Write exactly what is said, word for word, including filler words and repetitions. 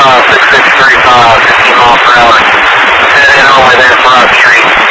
five, six six three five, fifteen miles per hour. Head in only there, Front Street.